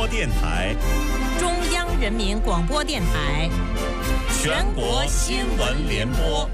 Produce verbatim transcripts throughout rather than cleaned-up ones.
播电台、 中央人民广播电台、 全国新闻联播。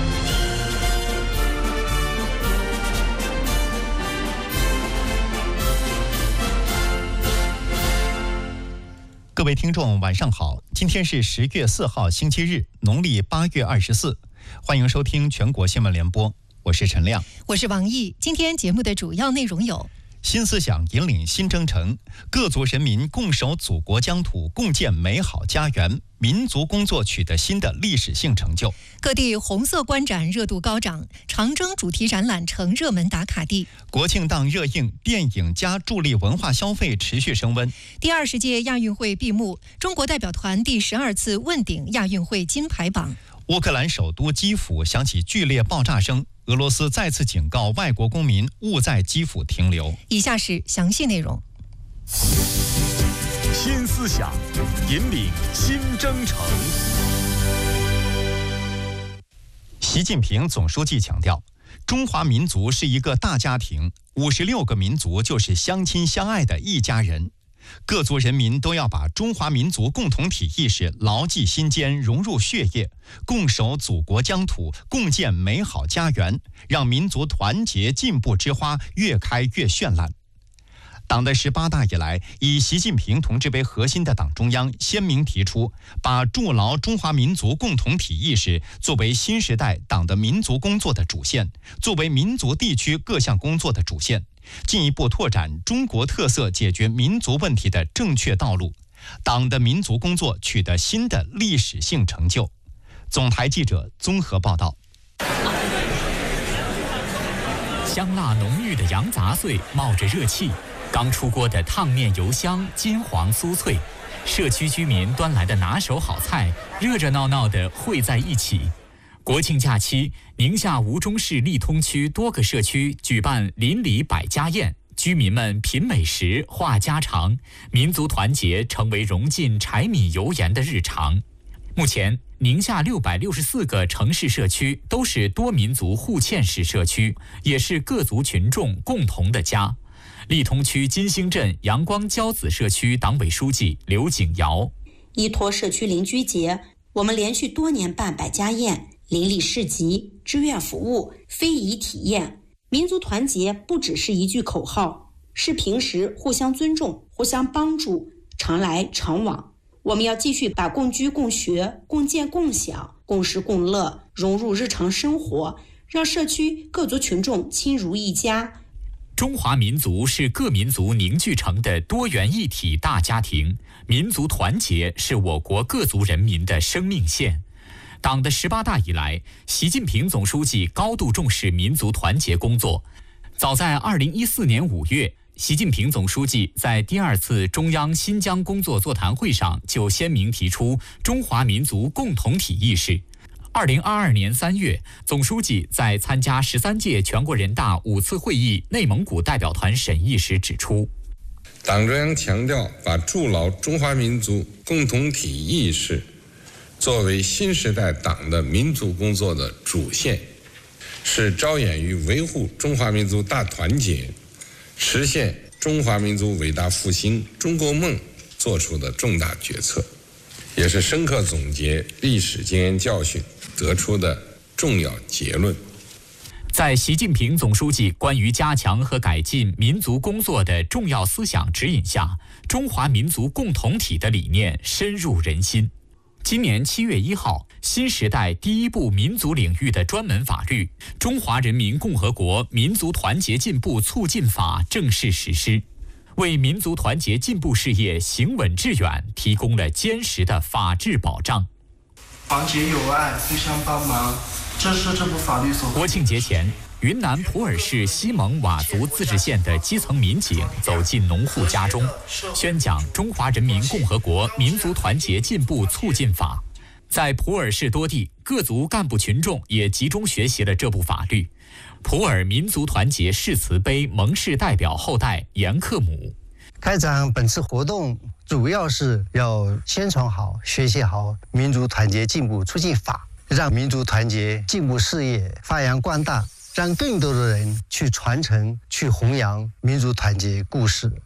各位听众，晚上好！今天是十月四号，星期日，农历八月二十四。欢迎收听全国新闻联播，我是陈亮， 我是王毅。今天节目的主要内容有： 新思想引领新征程，各族人民共守祖国疆土，共建美好家园，民族工作取得新的历史性成就。 各地红色观展热度高涨，长征主题展览成热门打卡地。 国庆档热映，电影加助力文化消费持续升温。 第二十届亚运会闭幕，中国代表团第十二次问鼎亚运会金牌榜。 乌克兰首都基辅响起剧烈爆炸声，俄罗斯再次警告外国公民勿在基辅停留。 以下是详细内容。 新思想引领新征程。 习近平总书记强调，中华民族是一个大家庭，五十六个民族就是相亲相爱的一家人。各族人民都要把中华民族共同体意识牢记心间，融入血液，共守祖国疆土，共建美好家园，让民族团结进步之花越开越绚烂。党的十八大以来，以习近平同志为核心的党中央鲜明提出，把筑牢中华民族共同体意识作为新时代党的民族工作的主线，作为民族地区各项工作的主线，进一步拓展中国特色解决民族问题的正确道路，党的民族工作取得新的历史性成就。总台记者综合报道。 香辣浓郁的羊杂碎冒着热气，刚出锅的烫面油香金黄酥脆，社区居民端来的拿手好菜热热闹闹地汇在一起。国庆假期，宁夏吴忠市利通区多个社区举办邻里百家宴，居民们品美食话家常，民族团结成为融进柴米油盐的日常。目前，宁夏六百六十四个城市社区都是多民族互嵌式社区，也是各族群众共同的家。利通区金星镇阳光骄子社区党委书记刘景尧： 依托社区邻居节，我们连续多年办百家宴、邻里市集、志愿服务、非遗体验。民族团结不只是一句口号，是平时互相尊重、互相帮助，常来常往。我们要继续把共居共学、共建共享、共食共乐融入日常生活，让社区各族群众亲如一家。 中华民族是各民族凝聚成的多元一体大家庭，民族团结是我国各族人民的生命线。党的十八大以来，习近平总书记高度重视民族团结工作。早在二零一四年五月，习近平总书记在第二次中央新疆工作座谈会上就鲜明提出中华民族共同体意识。二零二二年三月，总书记在参加十三届全国人大五次会议内蒙古代表团审议时指出， 党中央强调把筑牢中华民族共同体意识作为新时代党的民族工作的主线，是着眼于维护中华民族大团结、实现中华民族伟大复兴中国梦做出的重大决策，也是深刻总结历史经验教训得出的重要结论。 在习近平总书记关于加强和改进民族工作的重要思想指引下，中华民族共同体的理念深入人心。今年七月一号，新时代第一部民族领域的专门法律《中华人民共和国民族团结进步促进法》正式实施，为民族团结进步事业行稳致远提供了坚实的法治保障。 团结友爱，互相帮忙，这是这部法律所。 国庆节前，云南普洱市西蒙佤族自治县的基层民警走进农户家中，宣讲《中华人民共和国民族团结进步促进法》。在普洱市多地，各族干部群众也集中学习了这部法律。普洱民族团结誓词碑蒙氏代表后代严克姆： 开展本次活动主要是要宣传好、学习好《民族团结进步促进法》，让民族团结进步事业发扬光大，让更多的人去传承、去弘扬民族团结故事。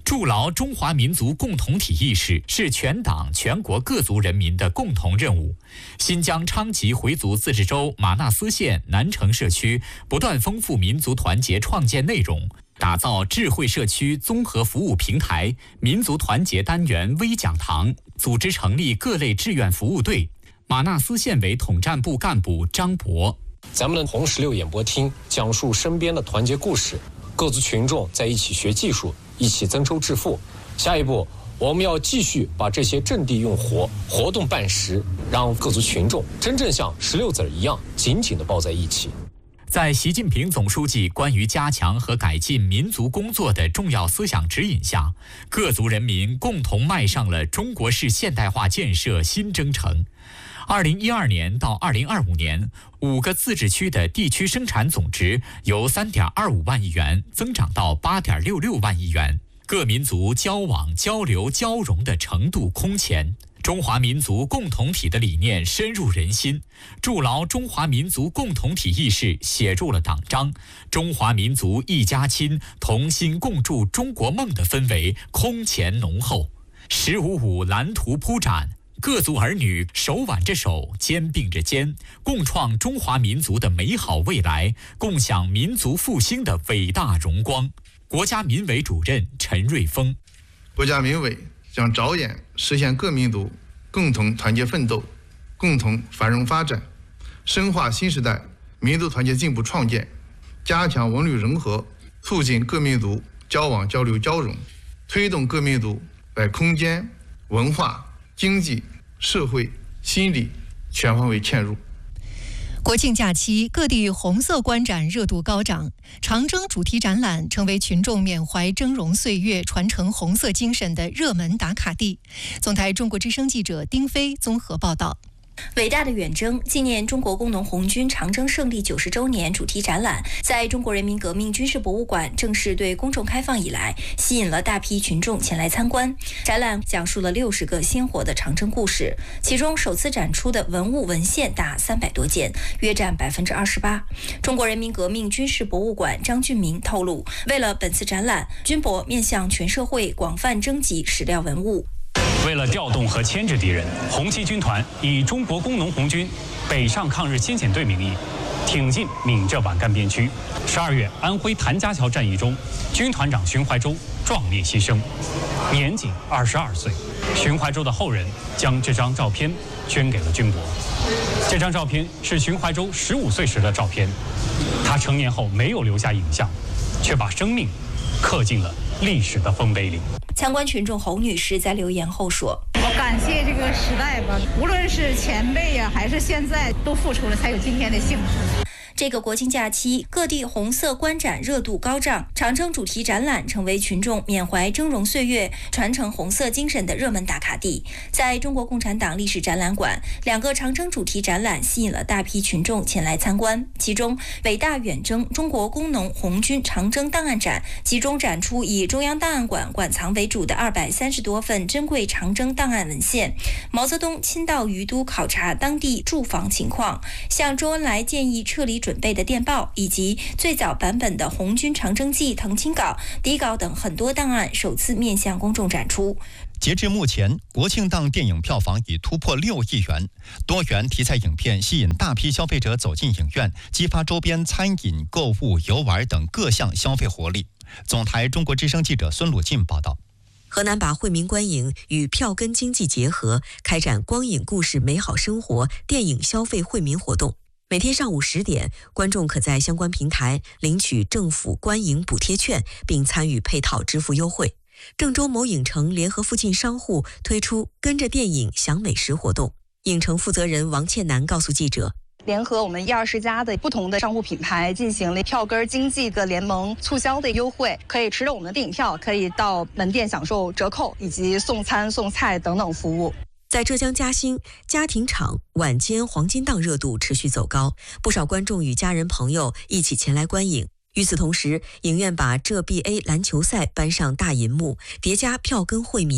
筑牢中华民族共同体意识是全党全国各族人民的共同任务。新疆昌吉回族自治州玛纳斯县南城社区不断丰富民族团结创建内容，打造智慧社区综合服务平台、民族团结单元微讲堂，组织成立各类志愿服务队。玛纳斯县委统战部干部张博： 咱们的红十六演播厅讲述身边的团结故事，各族群众在一起学技术，一起增收致富。下一步，我们要继续把这些阵地用活，活动办实，让各族群众真正像石榴籽一样紧紧地抱在一起。 在习近平总书记关于加强和改进民族工作的重要思想指引下，各族人民共同迈上了中国式现代化建设新征程。二零一二年到二零二五年，五个自治区的地区生产总值由三点二五万亿元增长到八点六六万亿元，各民族交往、交流、交融的程度空前。中华民族共同体的理念深入人心，筑牢中华民族共同体意识写入了党章，中华民族一家亲，同心共筑中国梦的氛围空前浓厚。十五五蓝图铺展，各族儿女手挽着手，肩并着肩，共创中华民族的美好未来，共享民族复兴的伟大荣光。国家民委主任陈瑞峰： 国家民委将着眼实现各民族共同团结奋斗、共同繁荣发展，深化新时代民族团结进步创建，加强文旅融合，促进各民族交往交流交融，推动各民族在空间、文化、经济、社会、心理全方位嵌入。 国庆假期，各地红色观展热度高涨，长征主题展览成为群众缅怀峥嵘岁月、传承红色精神的热门打卡地。总台中国之声记者丁飞综合报道。 伟大的远征纪念中国工农红军长征胜利九十周年主题展览在中国人民革命军事博物馆正式对公众开放以来，吸引了大批群众前来参观。展览讲述了六十个鲜活的长征故事，其中首次展出的文物文献达三百多件，约占百分之二十八。中国人民革命军事博物馆张俊明透露，为了本次展览，军博面向全社会广泛征集史料文物。 为了调动和牵制敌人，红七军团以中国工农红军北上抗日先遣队名义，挺进闽浙皖赣边区。十二月，安徽谭家桥战役中，军团长荀怀洲壮烈牺牲，年仅二十二岁。荀怀洲的后人将这张照片捐给了军博。这张照片是荀怀洲十五岁时的照片，他成年后没有留下影像，却把生命刻进了历史的丰碑里。 参观群众侯女士在留言后说：“ 我感谢这个时代吧，无论是前辈呀，还是现在，都付出了才有今天的幸福。” 这个国庆假期，各地红色观展热度高涨，长征主题展览成为群众缅怀峥嵘岁月、传承红色精神的热门打卡地。在中国共产党历史展览馆，两个长征主题展览吸引了大批群众前来参观。其中，伟大远征中国工农红军长征档案展集中展出以中央档案馆馆藏为主的二百三十多份珍贵长征档案文献。毛泽东亲到于都考察当地住房情况，向周恩来建议撤离准备的电报，以及最早版本的红军长征记誊清稿、底稿等很多档案首次面向公众展出。 截至目前，国庆档电影票房已突破六亿元，多元题材影片吸引大批消费者走进影院，激发周边餐饮、购物、游玩等各项消费活力。总台中国之声记者孙鲁进报道。 河南把惠民观影与票根经济结合，开展光影故事美好生活电影消费惠民活动。每天上午十点，观众可在相关平台领取政府观影补贴券，并参与配套支付优惠。郑州某影城联合附近商户推出跟着电影享美食活动。影城负责人王倩楠告诉记者， 联合我们一二十家的不同的商户品牌进行了票根经济的联盟促销的优惠，可以持着我们的电影票，可以到门店享受折扣以及送餐送菜等等服务。 在浙江嘉兴，家庭场晚间黄金档热度持续走高，不少观众与家人朋友一起前来观影。与此同时，影院把浙 B A 篮球赛搬上大银幕，叠加票根惠民。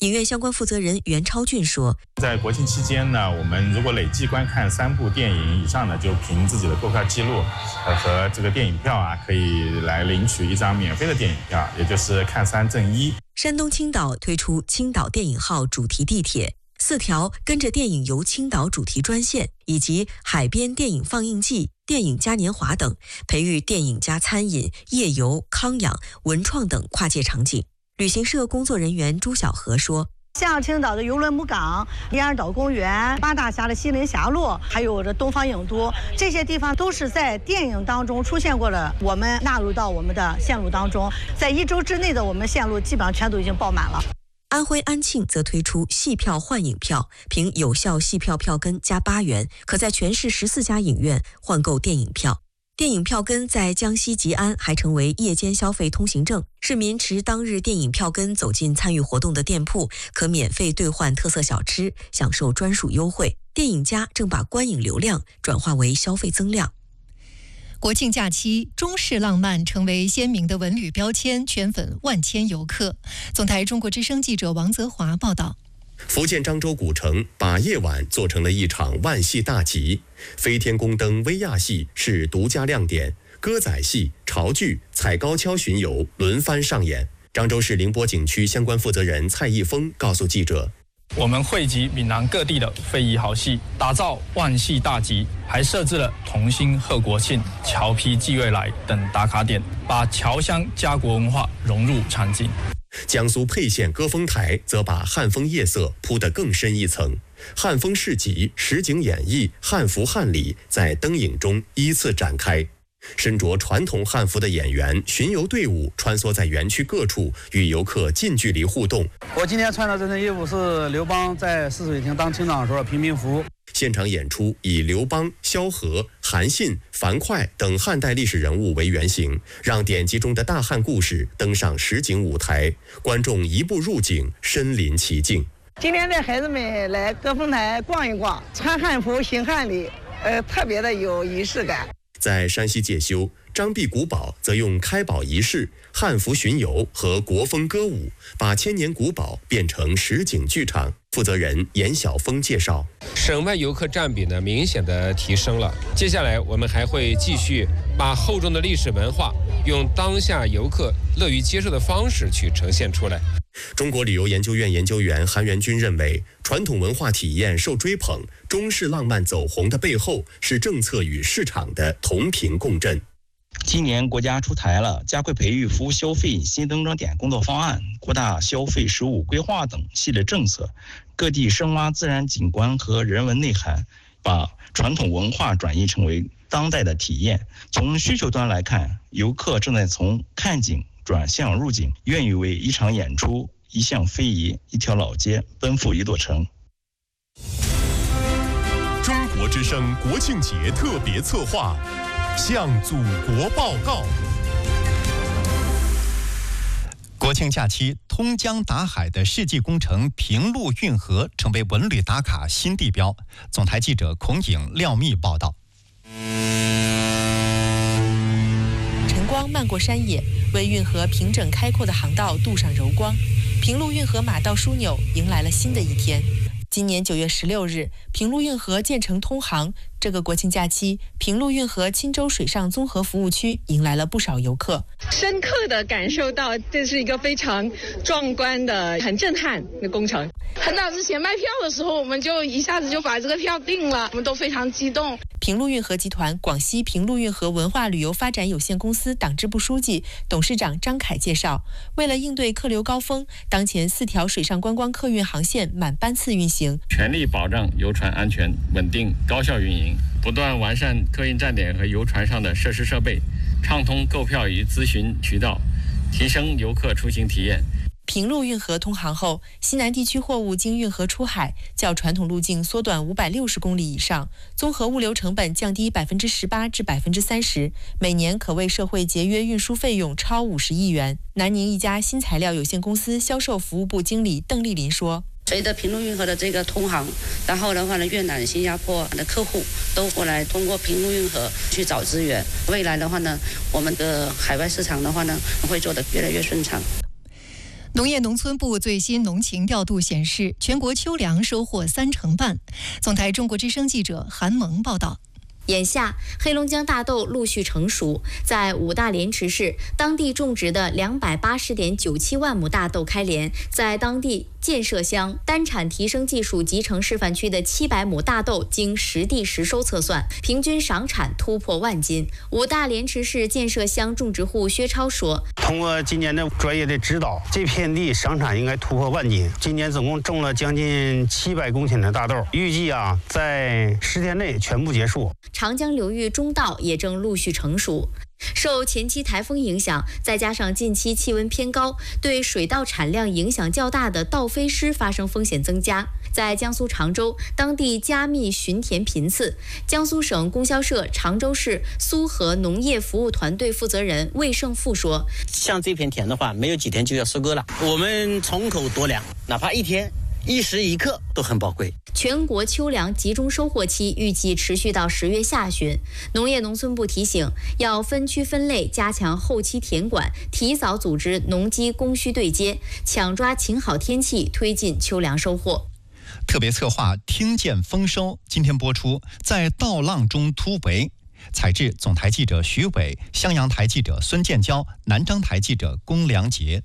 影院相关负责人袁超俊说， 在国庆期间呢，我们如果累计观看三部电影以上呢，就凭自己的购票记录呃和这个电影票啊，可以来领取一张免费的电影票，也就是看三赠一。 山东青岛推出青岛电影号主题地铁，四条跟着电影游青岛主题专线，以及海边电影放映季、电影嘉年华等，培育电影加餐饮、夜游、康养、文创等跨界场景。旅行社工作人员朱小河说， 像青岛的游轮母港、连尔岛公园、八大峡的西林峡路，还有这东方影都，这些地方都是在电影当中出现过的，我们纳入到我们的线路当中。在一周之内的我们线路基本上全都已经爆满了。 安徽安庆则推出戏票换影票，凭有效戏票票根加八元，可在全市十四家影院换购电影票。电影票根在江西吉安还成为夜间消费通行证，市民持当日电影票根走进参与活动的店铺，可免费兑换特色小吃，享受专属优惠。电影家正把观影流量转化为消费增量。 国庆假期，中式浪漫成为鲜明的文旅标签，圈粉万千游客。总台中国之声记者王泽华报道。 福建漳州古城把夜晚做成了一场万戏大集，飞天宫灯威亚戏是独家亮点，歌仔戏、潮剧、踩高跷巡游轮番上演。漳州市宁波景区相关负责人蔡义峰告诉记者， 我们汇集闽南各地的非遗好戏，打造万戏大集，还设置了同心贺国庆、侨批寄未来等打卡点，把侨乡家国文化融入场景。 江苏沛县歌峰台则把汉风夜色铺得更深一层，汉风市集、实景演绎、汉服汉礼在灯影中依次展开。身着传统汉服的演员、巡游队伍穿梭在园区各处，与游客近距离互动。 我今天穿的这身衣服是刘邦在泗水亭当厅长时候平民服。 现场演出以刘邦、萧何、韩信、樊哙等汉代历史人物为原型，让典籍中的大汉故事登上实景舞台，观众一步入景，身临其境。 今天带孩子们来歌峰台逛一逛，穿汉服行汉礼，呃，特别的有仪式感。 在山西介休，张壁古堡则用开堡仪式、汉服巡游和国风歌舞，把千年古堡变成实景剧场。负责人严晓峰介绍， 省外游客占比呢明显的提升了。接下来我们还会继续把厚重的历史文化用当下游客乐于接受的方式去呈现出来。 中国旅游研究院研究员韩元军认为，传统文化体验受追捧，中式浪漫走红的背后是政策与市场的同频共振。 今年国家出台了加快培育服务消费新增长点工作方案、扩大消费实务规划等系列政策，各地深挖自然景观和人文内涵，把传统文化转移成为当代的体验。从需求端来看，游客正在从看景转向入景，愿意为一场演出、一项非遗、一条老街奔赴一座城。 中国之声国庆节特别策划，向祖国报告。 国庆假期，通江达海的世纪工程平陆运河成为文旅打卡新地标。总台记者孔颖、廖密报道。 晨光漫过山野，为运河平整开阔的航道镀上柔光。平陆运河马道枢纽迎来了新的一天。今年九月十六日，平陆运河建成通航。这个国庆假期，平陆运河钦州水上综合服务区迎来了不少游客， 深刻地感受到这是一个非常壮观的、很震撼的工程。很早之前卖票的时候，我们就一下子就把这个票定了，我们都非常激动。 平陆运河集团广西平陆运河文化旅游发展有限公司党支部书记、董事长张凯介绍，为了应对客流高峰，当前四条水上观光客运航线满班次运行， 全力保障游船安全、稳定、高效运营，不断完善客运站点和游船上的设施设备，畅通购票与咨询渠道，提升游客出行体验。 平陆运河通航后，西南地区货物经运河出海，较传统路径缩短五百六十公里以上，综合物流成本降低百分之十八至百分之三十，每年可为社会节约运输费用超五十亿元。南宁一家新材料有限公司销售服务部经理邓丽林说， 随着平陆运河的这个通航，然后的话呢，越南、新加坡的客户都过来通过平陆运河去找资源。未来的话呢，我们的海外市场的话呢，会做得越来越顺畅。 农业农村部最新农情调度显示，全国秋粮收获三成半。总台中国之声记者韩萌报道。 眼下，黑龙江大豆陆续成熟，在五大连池市，当地种植的两百八十点九七万亩大豆开镰，在当地建设乡单产提升技术集成示范区的七百亩大豆，经实地实收测算，平均赏产突破万斤。五大连池市建设乡种植户薛超说：“ 通过今年的专业的指导，这片地赏产应该突破万斤。今年总共种了将近七百公顷的大豆，预计啊，在十天内全部结束。” 长江流域中稻也正陆续成熟。受前期台风影响，再加上近期气温偏高，对水稻产量影响较大的稻飞失发生风险增加。在江苏常州，当地加密巡田频次。江苏省供销社常州市苏河农业服务团队负责人魏胜富说：“ 像这片田的话，没有几天就要收割了。我们从口夺粮，哪怕一天。”一时一刻都很宝贵。 全国秋粮集中收获期预计持续到十月下旬。农业农村部提醒，要分区分类，加强后期田管，提早组织农机供需对接，抢抓晴好天气，推进秋粮收获。 特别策划听见丰收今天播出，在稻浪中突围。采制总台记者徐伟，襄阳台记者孙建交，南章台记者龚良杰。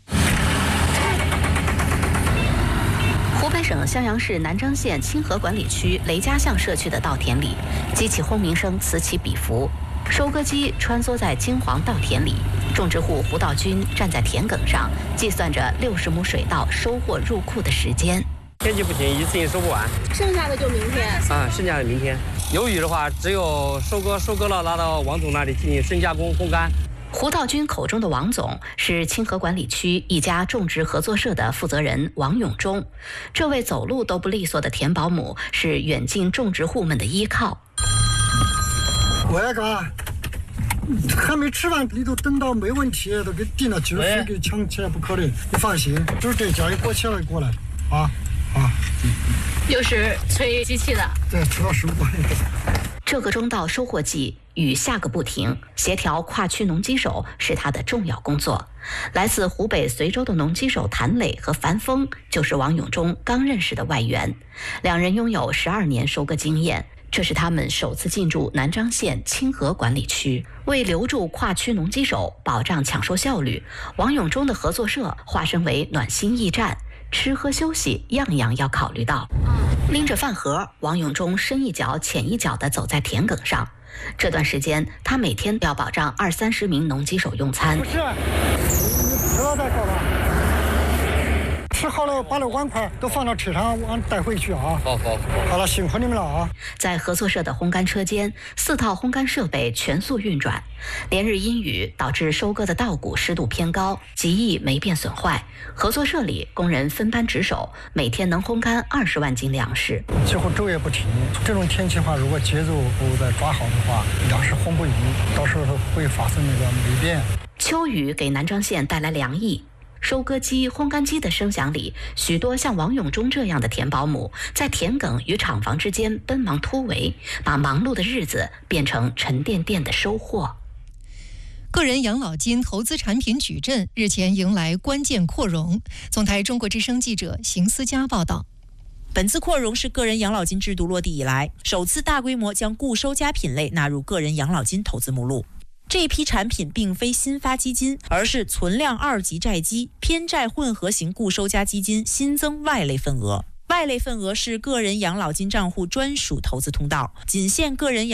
湖北省襄阳市南章县清河管理区雷家巷社区的稻田里，机器轰鸣声此起彼伏，收割机穿梭在金黄稻田里，种植户胡道军站在田埂上，计算着六十亩水稻收获入库的时间。 天气不行，一次性收不完， 剩下的就明天啊，剩下的明天。有雨的话，只有收割，收割了拿到王总那里进行深加工、烘干。 胡道军口中的王总是清河管理区一家种植合作社的负责人王永忠。这位走路都不利索的田保姆是远近种植户们的依靠。 我要干，还没吃饭，你都等到没问题，都给订了，今儿非给抢起来不可能。你放心，就是这家一过起来过来，啊啊。 又是催机器的， 对，催到十五块。 这个中稻收获季，雨下个不停，协调跨区农机手是他的重要工作。来自湖北随州的农机手谭磊和樊峰就是王永忠刚认识的外援，两人拥有十二年收割经验。这是他们首次进驻南章县清河管理区，为留住跨区农机手，保障抢收效率，王永忠的合作社化身为暖心驿站。吃喝休息样样要考虑到。拎着饭盒，王永忠深一脚浅一脚地走在田埂上。这段时间，他每天要保障二三十名农机手用餐。 不是，你吃了再说吧。吃好了，把那碗筷都放到车上，往带回去啊。 好好好了，辛苦你们了啊！ 在合作社的烘干车间，四套烘干设备全速运转。连日阴雨导致收割的稻谷湿度偏高，极易霉变损坏。合作社里工人分班值守，每天能烘干二十万斤粮食。 几乎昼夜不停。这种天气的话，如果节奏不再抓好的话，粮食烘不匀，到时候会发生那个霉变。 秋雨给南章县带来凉意。收割机、烘干机的声响里，许多像王永忠这样的田保姆在田埂与厂房之间奔忙突围，把忙碌的日子变成沉甸甸的收获。 个人养老金投资产品矩阵日前迎来关键扩容。总台中国之声记者邢思佳报道。 本次扩容是个人养老金制度落地以来首次大规模将固收加品类纳入个人养老金投资目录。这批产品并非新发基金，而是存量二级债基、偏债混合型固收加基金新增外类份额。外类份额是个人养老金账户专属投资通道，仅限个人养